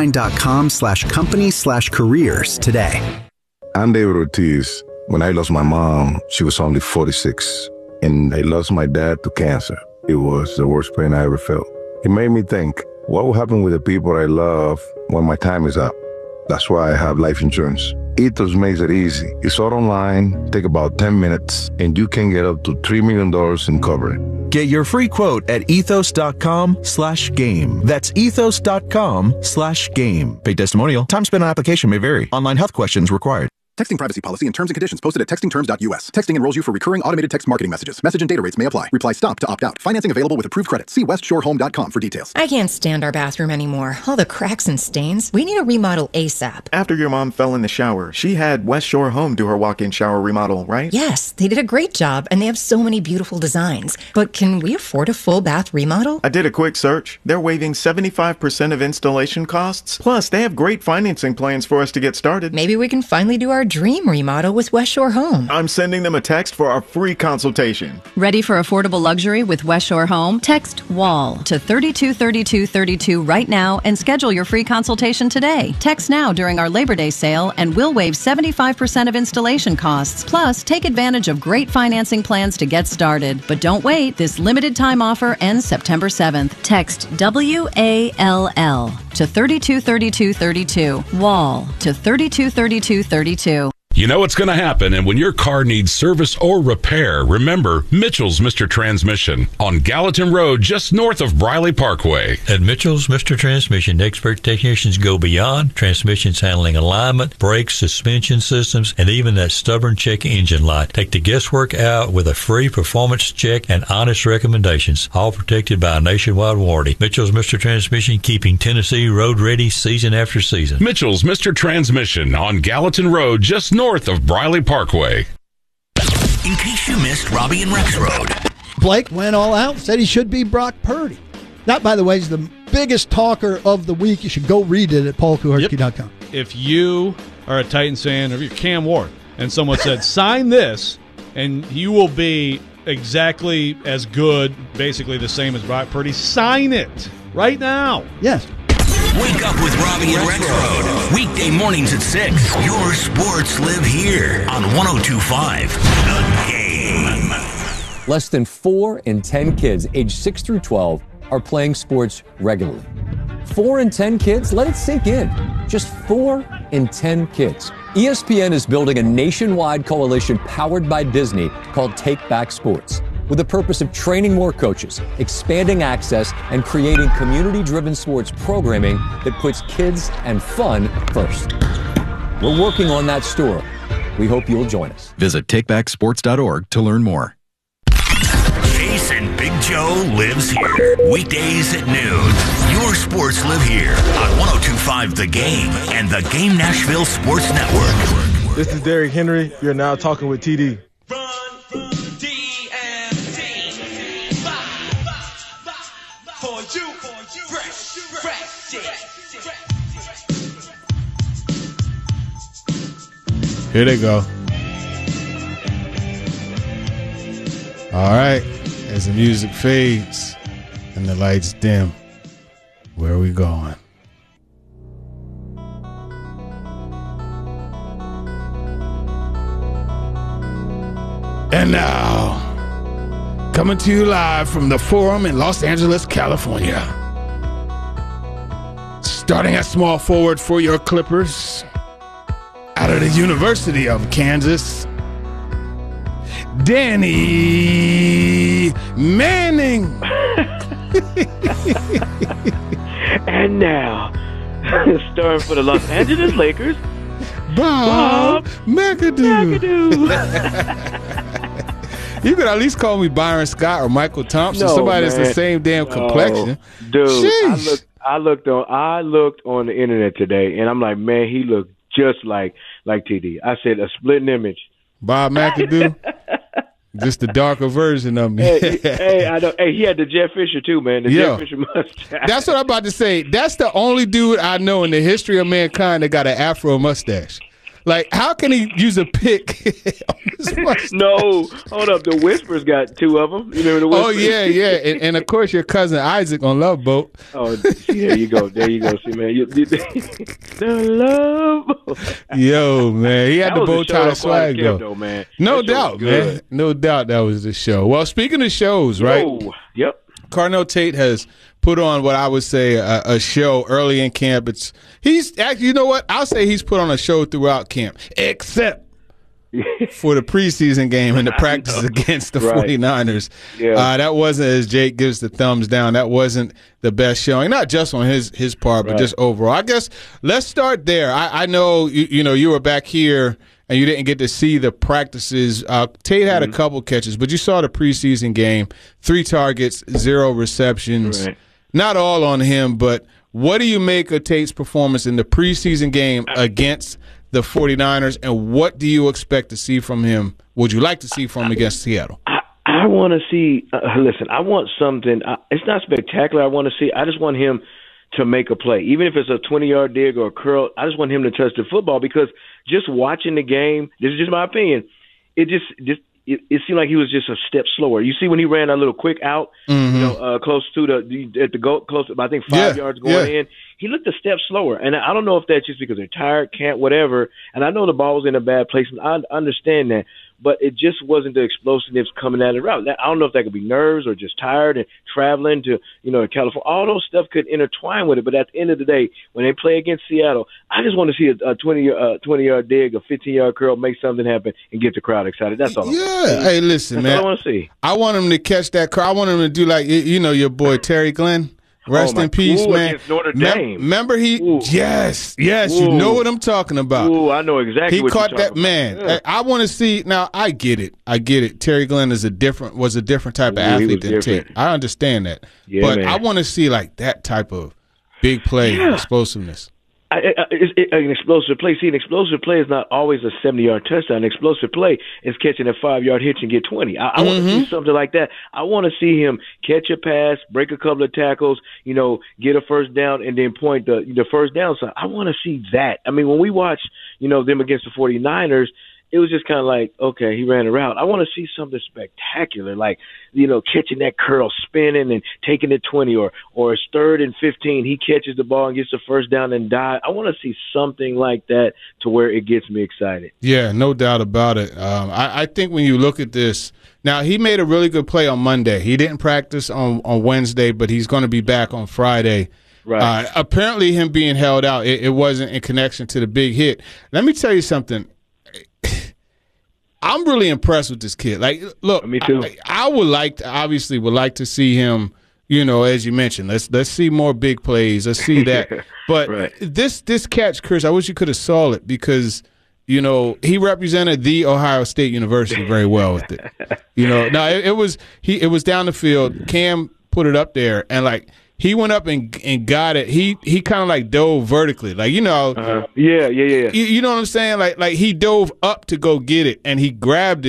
Relodyne.com/company/careers today. I'm David Ortiz. When I lost my mom, she was only 46, and I lost my dad to cancer. It was the worst pain I ever felt. It made me think, what will happen with the people I love when my time is up? That's why I have life insurance. Ethos makes it easy. It's all online, take about 10 minutes, and you can get up to $3 million in coverage. Get your free quote at ethos.com/game. That's ethos.com/game. Paid testimonial. Time spent on application may vary. Online health questions required. Texting privacy policy and terms and conditions posted at textingterms.us. Texting enrolls you for recurring automated text marketing messages. Message and data rates may apply. Reply STOP to opt out. Financing available with approved credit. See westshorehome.com for details. I can't stand our bathroom anymore. All the cracks and stains. We need a remodel ASAP. After your mom fell in the shower, she had West Shore Home do her walk-in shower remodel, right? Yes, they did a great job, and they have so many beautiful designs. But can we afford a full bath remodel? I did a quick search. They're waiving 75% of installation costs. Plus, they have great financing plans for us to get started. Maybe we can finally do our dream remodel with West Shore Home. I'm sending them a text for our free consultation. Ready for affordable luxury with West Shore Home? Text WALL to 323232 right now and schedule your free consultation today. Text now during our Labor Day sale and we'll waive 75% of installation costs. Plus, take advantage of great financing plans to get started. But don't wait. This limited time offer ends September 7th. Text WALL to 323232. WALL to 323232. You know what's going to happen, and when your car needs service or repair, remember Mitchell's Mr. Transmission on Gallatin Road, just north of Briley Parkway. At Mitchell's Mr. Transmission, expert technicians go beyond transmissions handling alignment, brakes, suspension systems, and even that stubborn check engine light. Take the guesswork out with a free performance check and honest recommendations, all protected by a nationwide warranty. Mitchell's Mr. Transmission, keeping Tennessee road ready season after season. Mitchell's Mr. Transmission on Gallatin Road, just north of Briley Parkway. In case you missed Robbie and Rex Road. Blake went all out, said he should be Brock Purdy. That, by the way, is the biggest talker of the week. You should go read it at paulkuharski.com. If you are a Titans fan, or if you're Cam Ward, and someone said, sign this, and you will be exactly as good, basically the same as Brock Purdy, sign it right now. Yes. Wake up with Robbie and Rex Road. Weekday mornings at 6. Your sports live here on 102.5 The Game. Less than 4 in 10 kids aged 6 through 12 are playing sports regularly. 4 in 10 kids? Let it sink in. Just 4 in 10 kids. ESPN is building a nationwide coalition powered by Disney called Take Back Sports, with the purpose of training more coaches, expanding access, and creating community-driven sports programming that puts kids and fun first. We're working on that story. We hope you'll join us. Visit takebacksports.org to learn more. Jason Big Joe lives here. Weekdays at noon. Your sports live here on 102.5 The Game and the Game Nashville Sports Network. This is Derrick Henry. You're now talking with TD. Here they go. All right. As the music fades and the lights dim, where are we going? And now, coming to you live from the Forum in Los Angeles, California. Starting at small forward for your Clippers, out of the University of Kansas, Danny Manning. And now, starring for the Los Angeles Lakers, Bob McAdoo. You could at least call me Byron Scott or Michael Thompson. No, somebody man. that's the same damn complexion. Dude, Sheesh. I looked on the internet today, and I'm like, man, he looked just like TD. I said a splitting image. Bob McAdoo. Just the darker version of me. Hey, I know. Hey, he had the Jeff Fisher too, man. The Jeff Fisher mustache. That's what I'm about to say. That's the only dude I know in the history of mankind that got an afro mustache. Like, how can he use a pick on his mustache? No, hold up. The Whispers got two of them. You remember the Whispers? Oh, yeah. And of course, your cousin Isaac on Love Boat. Oh, see, there you go. See, man. The Love Boat. Yo, man. He had the bow tie swag, though, man. No doubt, man. No doubt that was the show. Well, speaking of shows, right? Oh, yep. Carnell Tate has put on what I would say a show early in camp. He's actually, you know what? I'll say he's put on a show throughout camp, except for the preseason game and the practice against the 49ers. Yeah. That wasn't, as Jake gives the thumbs down, that wasn't the best showing, not just on his part, but just overall. I guess let's start there. I know, you were back here and you didn't get to see the practices. Tate had a couple catches, but you saw the preseason game, 3 targets, 0 receptions. Right. Not all on him, but what do you make of Tate's performance in the preseason game against the 49ers, and what do you expect to see from him? Would you like to see from him against Seattle? I want to see listen, I want something. It's not spectacular. I just want him to make a play. Even if it's a 20-yard dig or a curl, I just want him to touch the football, because just watching the game, this is just my opinion, it seemed like he was just a step slower. You see when he ran that little quick out, close to at the goal, close to, I think 5 yards going in, he looked a step slower. And I don't know if that's just because they're tired, can't, whatever. And I know the ball was in a bad place, and I understand that. But it just wasn't the explosiveness coming out of the route. I don't know if that could be nerves or just tired and traveling to, California. All those stuff could intertwine with it. But at the end of the day, when they play against Seattle, I just want to see a 20-yard dig, a 15-yard curl, make something happen, and get the crowd excited. That's all. Hey, listen, man. That's all I want to see. I want him to catch that curl. I want him to do like, your boy Terry Glenn. Rest in peace, man. Against Notre Dame. Remember yes, you know what I'm talking about. Ooh, I know exactly what you're talking about. He caught that, man. Yeah. I want to see, now I get it. Terry Glenn was a different type of athlete than Tate. I understand that. Yeah, but man. I want to see like that type of big play explosiveness. An explosive play. See, an explosive play is not always a 70-yard touchdown. An explosive play is catching a 5-yard hitch and get 20. I want to see something like that. I want to see him catch a pass, break a couple of tackles, get a first down, and then point the first down side. I want to see that. I mean, when we watch, them against the 49ers, it was just kind of like, okay, he ran a route. I want to see something spectacular, like, catching that curl, spinning and taking it 20, or it's 3rd and 15. He catches the ball and gets the first down and dive. I want to see something like that to where it gets me excited. Yeah, no doubt about it. I think when you look at this, now he made a really good play on Monday. He didn't practice on Wednesday, but he's going to be back on Friday. Right. Apparently him being held out, it wasn't in connection to the big hit. Let me tell you something. I'm really impressed with this kid. Like, look, me too. I would like to see him, as you mentioned. Let's see more big plays. Let's see that. But this catch, Chris, I wish you could have saw it, because he represented the Ohio State University very well with it. Now it was down the field. Cam put it up there, and like, he went up and got it. He kind of like dove vertically, like Yeah. You know what I'm saying? Like he dove up to go get it, and he grabbed it,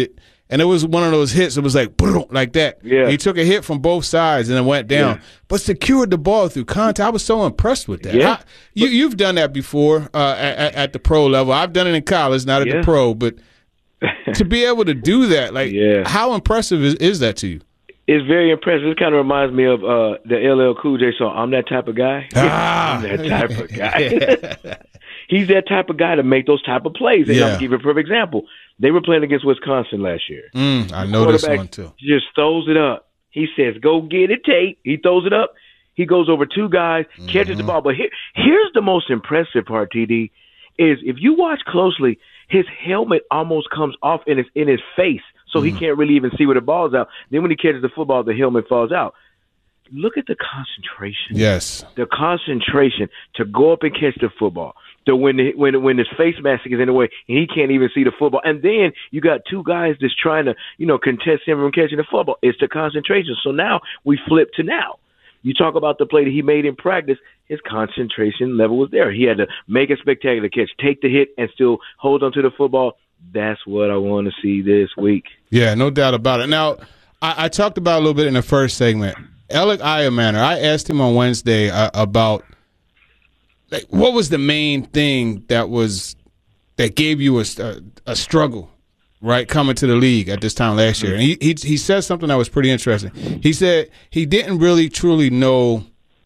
and it was one of those hits. It was like boom, like that. Yeah. He took a hit from both sides and then went down, but secured the ball through contact. I was so impressed with that. Yeah. You've done that before at the pro level. I've done it in college, not at the pro, but to be able to do that, like, how impressive is that to you? It's very impressive. It kind of reminds me of the LL Cool J song, I'm That Type of Guy. I'm that type of guy. He's that type of guy to make those type of plays. And I'll give you a perfect example. They were playing against Wisconsin last year. I know this one, too. Just throws it up. He says, go get it, Tate. He throws it up. He goes over two guys, catches the ball. But here's the most impressive part, TD, is if you watch closely, his helmet almost comes off in his face, so he can't really even see where the ball's out. Then when he catches the football, the helmet falls out. Look at the concentration. Yes. The concentration to go up and catch the football. So when his face mask is in the way and he can't even see the football, and then you got two guys that's trying to contest him from catching the football. It's the concentration. So now we flip to now. You talk about the play that he made in practice. His concentration level was there. He had to make a spectacular catch, take the hit, and still hold on to the football. That's what I want to see this week. Yeah, no doubt about it. Now, I talked about a little bit in the first segment. Alec Iamaner, I asked him on Wednesday about what was the main thing that gave you a struggle, right, coming to the league at this time last year. And he said something that was pretty interesting. He said he didn't really truly know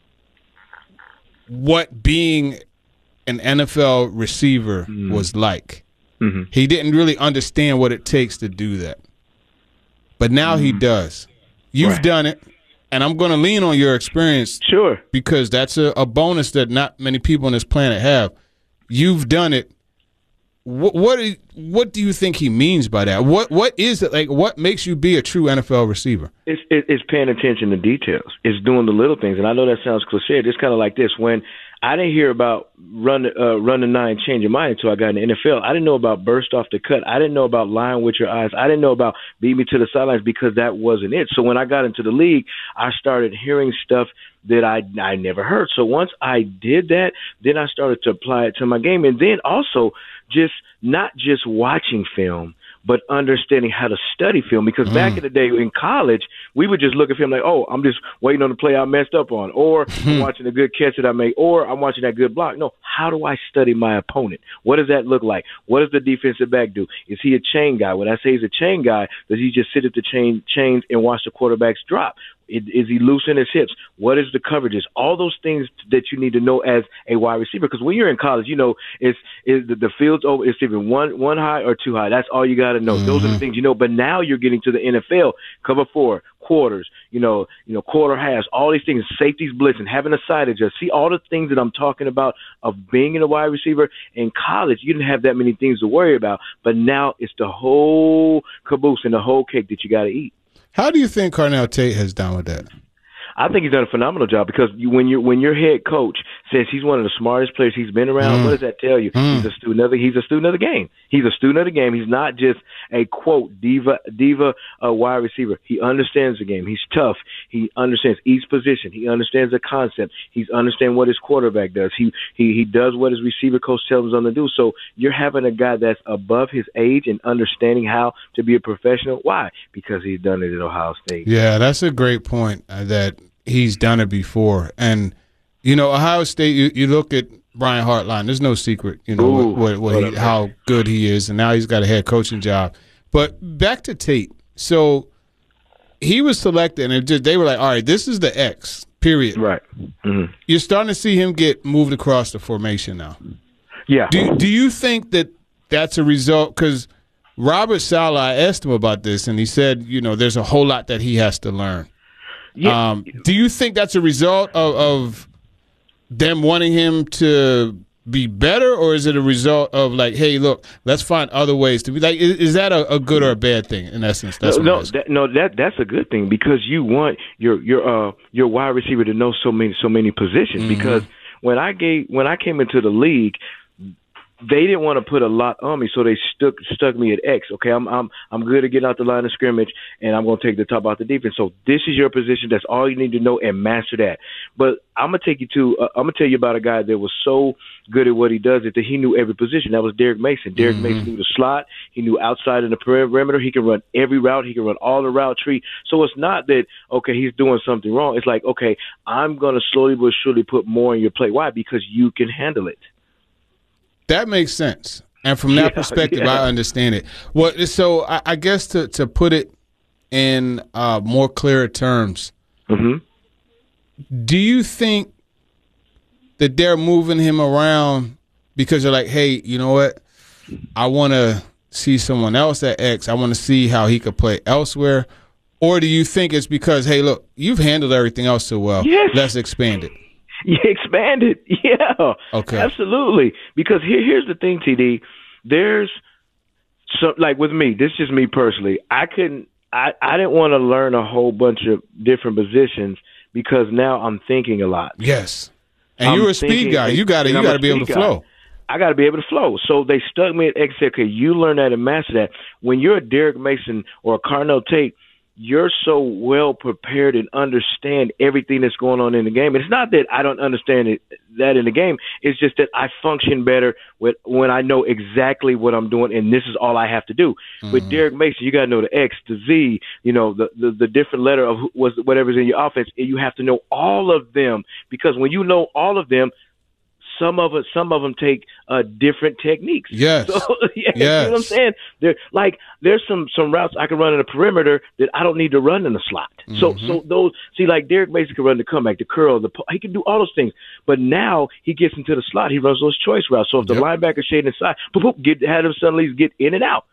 what being an NFL receiver was like. Mm-hmm. He didn't really understand what it takes to do that. But now he does. You've done it, and I'm going to lean on your experience. Sure. Because that's a bonus that not many people on this planet have. You've done it. What do you think he means by that? What is it like? What makes you be a true NFL receiver? It's paying attention to details. It's doing the little things. And I know that sounds cliche. It's kind of like this. When I didn't hear about run the nine, change your mind until I got in the NFL. I didn't know about burst off the cut. I didn't know about lying with your eyes. I didn't know about beat me to the sidelines because that wasn't it. So when I got into the league, I started hearing stuff that I never heard. So once I did that, then I started to apply it to my game. And then also just not just watching film, but understanding how to study film. Because back in the day in college, we would just look at film like, oh, I'm just waiting on the play I messed up on, or I'm watching a good catch that I made, or I'm watching that good block. No, how do I study my opponent? What does that look like? What does the defensive back do? Is he a chain guy? When I say he's a chain guy, does he just sit at the chains and watch the quarterbacks drop? Is he loose in his hips? What is the coverages? All those things that you need to know as a wide receiver. Because when you're in college, it's the field's over. It's even one high or two high. That's all you got to know. Those are the things you know. But now you're getting to the NFL, cover four, quarters, quarter halves, all these things, safeties blitzing, having a side adjust. See all the things that I'm talking about of being a wide receiver. In college, you didn't have that many things to worry about. But now it's the whole caboose and the whole cake that you got to eat. How do you think Carnell Tate has done with that? I think he's done a phenomenal job because when your head coach says he's one of the smartest players he's been around, what does that tell you? He's a student of the game. He's a student of the game. He's not just a quote diva wide receiver. He understands the game. He's tough. He understands each position. He understands the concept. He understands what his quarterback does. He does what his receiver coach tells him to do. So you're having a guy that's above his age and understanding how to be a professional. Why? Because he's done it at Ohio State. Yeah, that's a great point that he's done it before. And, Ohio State, you look at Brian Hartline, there's no secret, how good he is. And now he's got a head coaching job. But back to Tate. So he was selected, and they were like, all right, this is the X, period. Right. Mm-hmm. You're starting to see him get moved across the formation now. Yeah. Do you think that that's a result? Because Robert Saleh, I asked him about this, and he said, there's a whole lot that he has to learn. Yeah. Do you think that's a result of them wanting him to be better, or is it a result of like, hey, look, let's find other ways to be like? Is that a good or a bad thing in essence? That's that's a good thing because you want your wide receiver to know so many positions. Mm-hmm. Because when I came into the league, they didn't want to put a lot on me, so they stuck me at X. Okay, I'm good at getting out the line of scrimmage, and I'm going to take the top out the defense. So this is your position. That's all you need to know and master that. But I'm gonna tell you about a guy that was so good at what he does that he knew every position. That was Derek Mason. Derek Mason knew the slot. He knew outside in the perimeter. He can run every route. He can run all the route tree. So it's not that, okay, he's doing something wrong. It's like, okay, I'm going to slowly but surely put more in your plate. Why? Because you can handle it. That makes sense. And from that perspective, I understand it. Well, so I guess to put it in more clearer terms, do you think that they're moving him around because they're like, hey, you know what? I want to see someone else at X. I want to see how he could play elsewhere. Or do you think it's because, hey, look, you've handled everything else so well. Yes. Let's expand it. You expand it. Yeah. Okay. Absolutely. Because here's the thing, TD. There's like with me, this is just me personally. I didn't want to learn a whole bunch of different positions because now I'm thinking a lot. Yes. And you're a speed guy. You got to be able to flow. I got to be able to flow. So they stuck me at X. Okay, you learn that and master that. When you're a Derek Mason or a Carnell Tate, you're so well prepared and understand everything that's going on in the game. And it's not that I don't understand that in the game. It's just that I function better when I know exactly what I'm doing, and this is all I have to do. With Derek Mason, you got to know the X, the Z, the different letter of whatever's in your offense, and you have to know all of them, because when you know all of them, some of them take different techniques. Yes. So, yes. You know what I'm saying? There's some routes I can run in the perimeter that I don't need to run in the slot. So those, like Derek Mason can run the comeback, the curl, he can do all those things. But now he gets into the slot, he runs those choice routes. So if the linebacker shading inside, had him suddenly get in and out.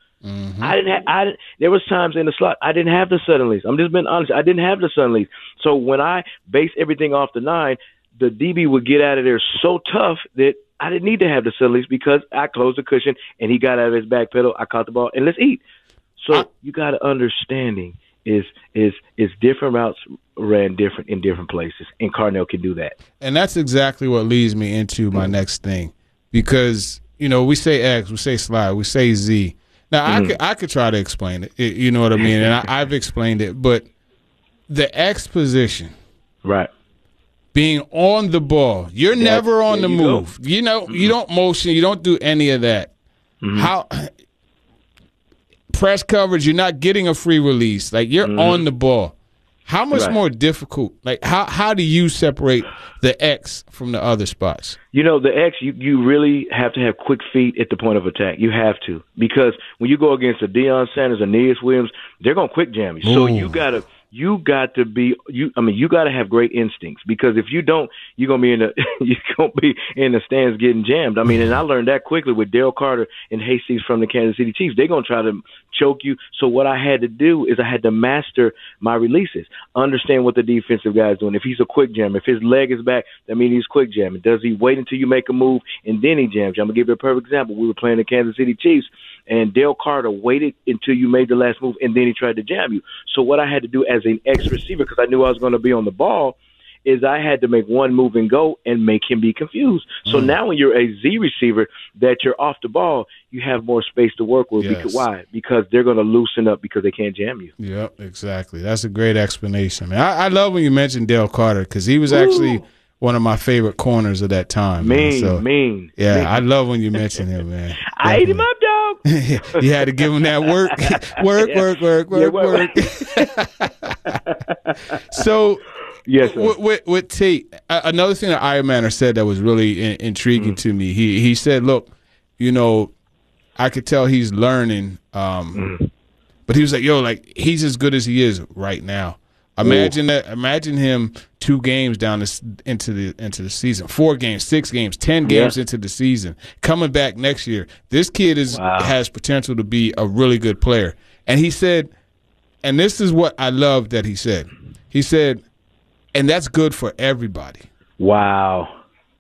There was times in the slot I didn't have the suddenlies. I'm just being honest. I didn't have the suddenlies. So when I base everything off the 9, the DB would get out of there so tough that I didn't need to have the suddenlies because I closed the cushion and he got out of his back pedal. I caught the ball and let's eat. So you got to understanding is different routes ran different in different places, and Carnell can do that. And that's exactly what leads me into my next thing, because we say X, we say slide, we say Z. Now I could try to explain it. You know what I mean? And I've explained it, but the X position, right? Being on the ball, you're never on the move. You don't motion, you don't do any of that. How press coverage, you're not getting a free release. Like you're on the ball. How much more difficult? Like how do you separate the X from the other spots? The X, you really have to have quick feet at the point of attack. You have to, because when you go against a Deion Sanders or Aeneas Williams, they're gonna quick jam you. So you got to have great instincts, because if you don't, you're gonna be in the stands getting jammed. And I learned that quickly with Dale Carter and Hastings from the Kansas City Chiefs. They're gonna try to choke you. So what I had to do is I had to master my releases, understand what the defensive guy is doing. If he's a quick jammer, if his leg is back, that means he's quick jamming. Does he wait until you make a move and then he jams you? I'm gonna give you a perfect example. We were playing the Kansas City Chiefs, and Dale Carter waited until you made the last move, and then he tried to jam you. So what I had to do as an X receiver, because I knew I was going to be on the ball, is I had to make one move and go and make him be confused. So now when you're a Z receiver that you're off the ball, you have more space to work with. Yes. Because, why? Because they're going to loosen up because they can't jam you. Yep, exactly. That's a great explanation, man. I love when you mentioned Dale Carter, because he was actually one of my favorite corners of that time. Mean. Yeah, I love when you mention him, man. I ate him up, dog. You had to give him that work. So, yes, with Tate, another thing that Iron Manor said that was really intriguing to me, he said, look, I could tell he's learning, but he was like, he's as good as he is right now. Imagine that. Imagine him 2 games down into the season, 4 games, 6 games, 10 games into the season, coming back next year. This kid has potential to be a really good player. And he said, and this is what I love that he said. He said, and that's good for everybody. Wow.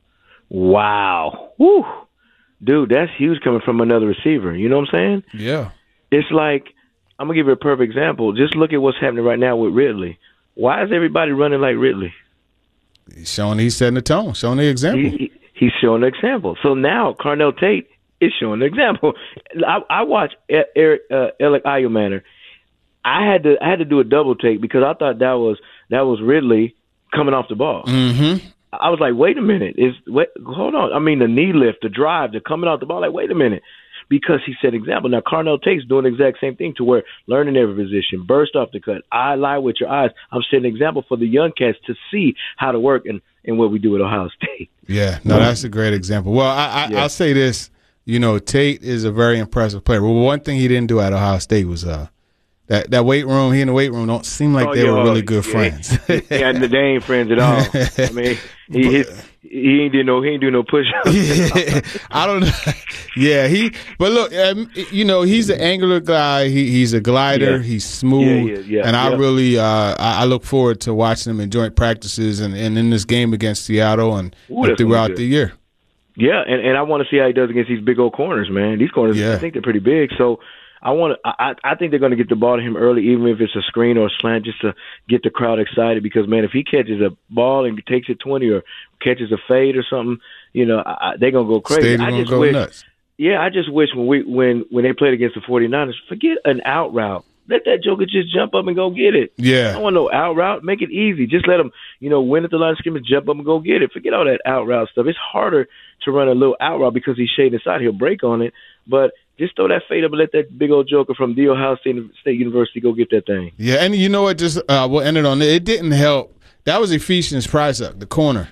Woo. Dude, that's huge coming from another receiver. You know what I'm saying? Yeah. It's like, I'm going to give you a perfect example. Just look at what's happening right now with Ridley. Why is everybody running like Ridley? He's setting the tone, showing the example. He's showing the example. So now Carnell Tate It's showing an example. I watched Eric Ayumanner. I had to do a double take because I thought that was Ridley coming off the ball. Mm-hmm. I was like, wait a minute. Hold on. I mean, the knee lift, the drive, the coming out the ball. Like, wait a minute. Because he set example. Now, Carnell Tate's doing the exact same thing to where learning every position, burst off the cut, eye lie with your eyes. I'm setting an example for the young cats to see how to work and what we do at Ohio State. Yeah, no, that's a great example. Well, I'll say this. You know, Tate is a very impressive player. Well, one thing he didn't do at Ohio Sate was that weight room. He in the weight room don't seem like they were really good friends. Yeah, they ain't friends at all. I mean, he ain't do no push-ups. I don't know. Yeah, but look, you know, he's an angular guy. He's a glider. Yeah. He's smooth. Yeah. And I really I look forward to watching him in joint practices and in this game against Seattle and throughout the year. Yeah, and I want to see how he does against these big old corners, man. These corners, I think they're pretty big. So I think they're going to get the ball to him early, even if it's a screen or a slant, just to get the crowd excited. Because, man, if he catches a ball and takes it 20 or catches a fade or something, you know, they're going to go crazy. Nuts. Yeah, I just wish when they played against the 49ers, forget an out route. Let that joker just jump up and go get it. Yeah. I don't want no out route. Make it easy. Just let him, win at the line of scrimmage, jump up and go get it. Forget all that out route stuff. It's harder to run a little out route because he's shading inside. He'll break on it. But just throw that fade up and let that big old joker from The Ohio State University go get that thing. Yeah, and you know what? Just we'll end it on it. It didn't help. That was Ephesians Pryzak, the corner.